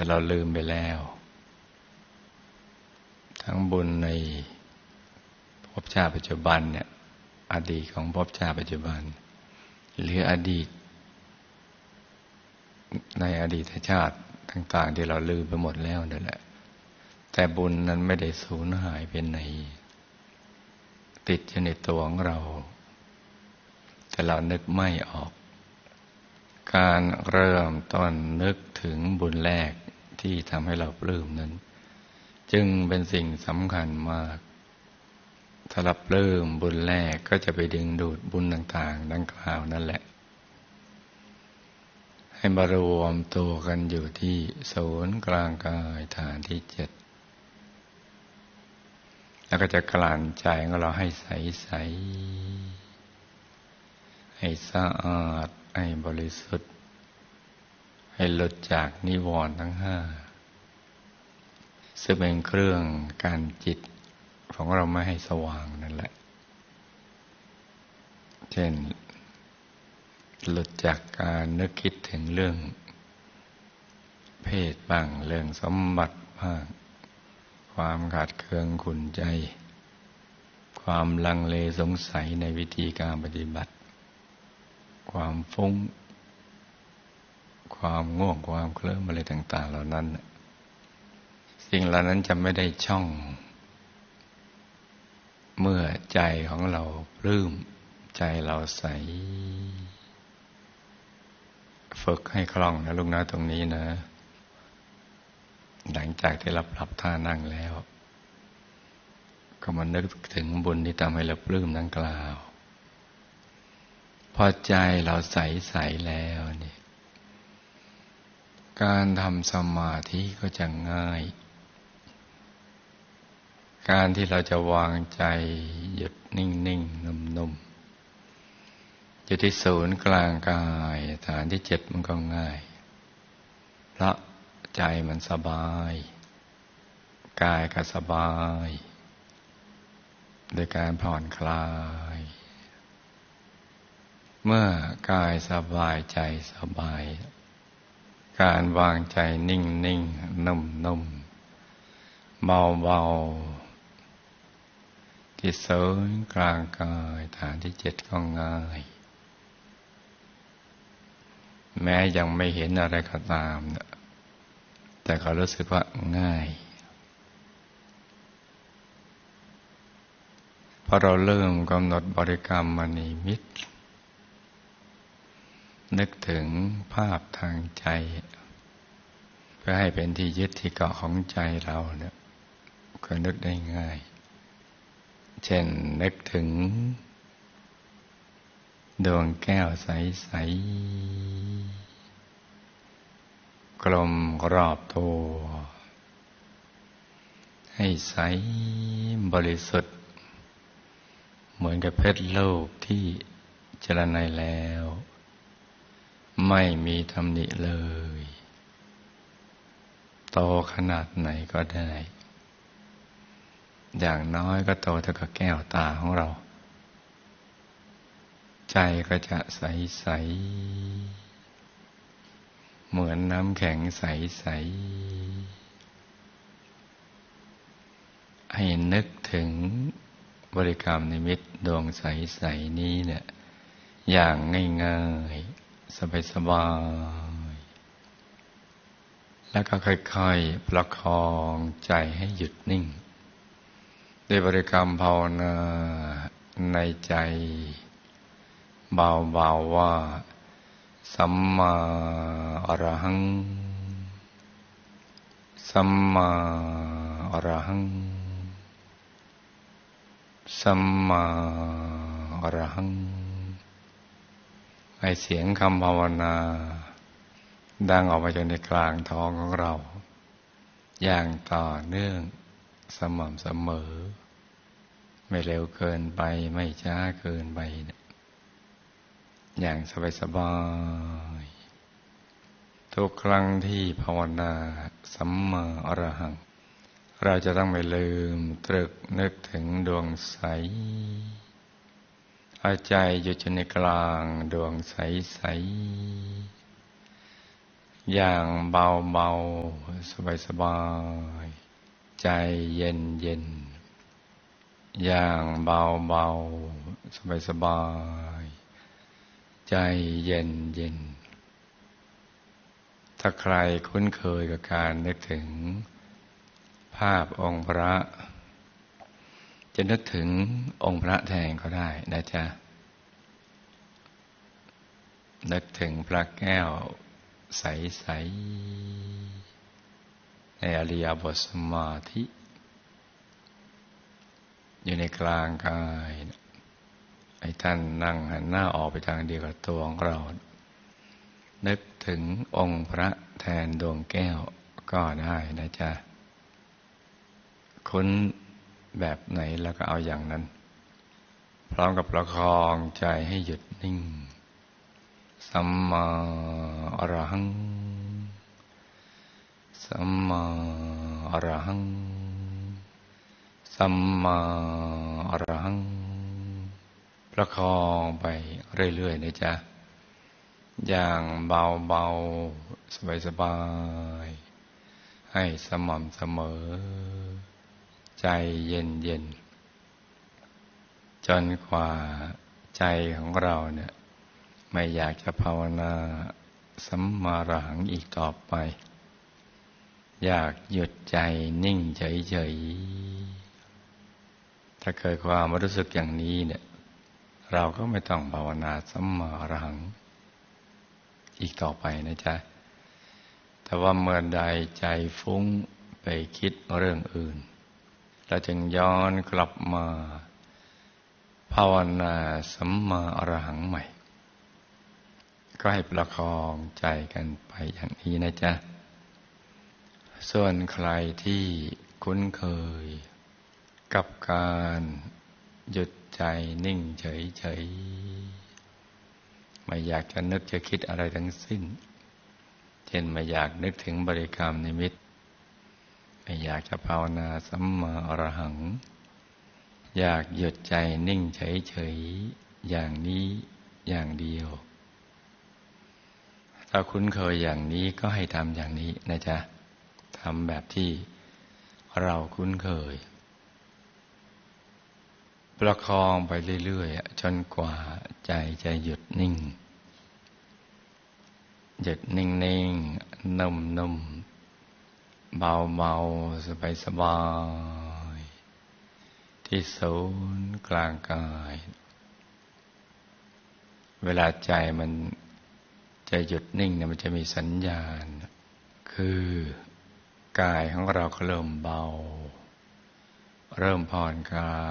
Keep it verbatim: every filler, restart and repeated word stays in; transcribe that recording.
เราลืมไปแล้วทั้งบุญในภพชาติปัจจุบันเนี่ยอดีตของภพชาติปัจจุบันหรืออดีตในอดีตชาติต่างๆที่เราลืมไปหมดแล้วนั่นแหละแต่บุญนั้นไม่ได้สูญหายไปไหนติดอยู่ในตัวของเราแต่เรานึกไม่ออกการเริ่มต้นนึกถึงบุญแรกที่ทำให้เราปลื้มนั้นจึงเป็นสิ่งสำคัญมากถ้าเราปลื้มบุญแรกก็จะไปดึงดูดบุญต่างๆดังกล่าวนั่นแหละให้มารวมตัวกันอยู่ที่ศูนย์กลางกายฐานที่เจ็ดแล้วก็จะกลั่นใจของเราให้ใสๆให้สะอาดให้บริสุทธิ์ให้หลุดจากนิวรณ์ทั้งห้าซึ่งเป็นเครื่องกั้นจิตของเราไม่ให้สว่างนั่นแหละเช่นหลุดจากการนึกคิดถึงเรื่องเพศบ้างเรื่องสมบัติบ้างความขาดเคืองขุ่นใจความลังเลสงสัยในวิธีการปฏิบัติความฟุ้งความง่วงความเคลิ้มอะไรต่างๆเหล่านั้นสิ่งเหล่านั้นจะไม่ได้ช่องเมื่อใจของเราปลื้มใจเราใสฝึกให้คล่องนะลูกนะตรงนี้นะหลังจากที่เราปรับท่านั่งแล้วก็มานึกถึงบุญที่ทำให้เราปลื้มดังกล่าวพอใจเราใสๆแล้วนี่การทำสมาธิก็จะง่ายการที่เราจะวางใจหยุดนิ่งๆนุ่มๆอยู่ที่ศูนย์กลางกายฐานที่เจ็ดมันก็ง่ายเพราะใจมันสบายกายก็สบายโดยการผ่อนคลายเมื่อกายสบายใจสบายการวางใจนิ่งนิ่งนุ่มนุ่มเบาเบาที่ศูนย์กลางกายฐานที่เจ็ดก็ง่ายแม้ยังไม่เห็นอะไรก็ตามแต่ก็รู้สึกว่าง่ายพอเราเริ่มกำหนดบริกรรมมณีมิตรนึกถึงภาพทางใจเพื่อให้เป็นที่ยึดที่เกาะของใจเราเนี่ยก็นึกได้ง่ายเช่นนึกถึงดวงแก้วใสๆกลมรอบตัวให้ใสบริสุทธิ์เหมือนกับเพชรโลกที่เจรไนแล้วไม่มีตำหนิเลยโตขนาดไหนก็ได้อย่างน้อยก็โตเท่ากับแก้วตาของเราใจก็จะใสๆเหมือนน้ำแข็งใสๆให้นึกถึงบริกรรมนิมิตดวงใสๆนี้เนี่ยอย่างง่ายๆสบายๆแล้วก็ค่อยๆประคองใจให้หยุดนิ่งด้วยบริกรรมภาวนาในใจเบาๆว่าสัมมาอรหังสัมมาอรหังสัมมาอรหังให้เสียงคำภาวนาดังออกมาจากในกลางท้องของเราอย่างต่อเนื่องสม่ำเสมอไม่เร็วเกินไปไม่ช้าเกินไปอย่างสบายๆทุกครั้งที่ภาวนาสัมมาอรหังเราจะต้องไม่ลืมตรึกนึกถึงดวงใสเอาใจอยู่ในกลางดวงใสๆอย่างเบาสบายสบายใจเย็นเย็นอย่างเบาเบาสบายสบายใจเย็นเย็นถ้าใครคุ้นเคยกับการนึกถึงภาพองค์พระจะนึกถึงองค์พระแทนก็ได้นะจ๊ะนึกถึงพระแก้วใสๆในอริยบทสมาธิอยู่ในกลางกายให้ท่านนั่งหันหน้าออกไปทางเดียวกับตัวของเรานึกถึงองค์พระแทนดวงแก้วก็ได้นะจ๊ะคุ้นแบบไหนแล้วก็เอาอย่างนั้นพร้อมกับประคองใจให้หยุดนิ่งสัมมาอรหังสัมมาอรหังสัมมาอรหังประคองไปเรื่อยๆนะจ๊ะอย่างเบาๆสบายๆให้สม่ำเสมอใจเย็นๆจนกว่าใจของเราเนี่ยไม่อยากจะภาวนาสัมมาอรหังอีกต่อไปอยากหยุดใจนิ่งเฉยๆถ้าเกิดความรู้สึกอย่างนี้เนี่ยเราก็ไม่ต้องภาวนาสัมมาอรหังอีกต่อไปนะจ๊ะแต่ว่าเมื่อใดใจฟุ้งไปคิดเรื่องอื่นเราจึงย้อนกลับมาภาวนาสัมมาอรหังใหม่ก็ให้ประคองใจกันไปอย่างนี้นะจ๊ะส่วนใครที่คุ้นเคยกับการหยุดใจนิ่งเฉยๆไม่อยากจะนึกจะคิดอะไรทั้งสิ้นเช่นไม่อยากนึกถึงบริกรรมนิมิตไม่อยากจะภาวนาสัมมาอรหังอยากหยุดใจนิ่งเฉยๆอย่างนี้อย่างเดียวถ้าคุ้นเคยอย่างนี้ก็ให้ทำอย่างนี้นะจ๊ะทำแบบที่เราคุ้นเคยประคองไปเรื่อยๆจนกว่าใจจะหยุดนิ่งหยุดนิ่งๆนุ่มๆเบาๆสบายๆที่ศูนย์กลางกายเวลาใจมันจะหยุดนิ่งเนี่ยมันจะมีสัญญาณคือกายของเราก็เริ่มเบาเริ่มผ่อนคลาย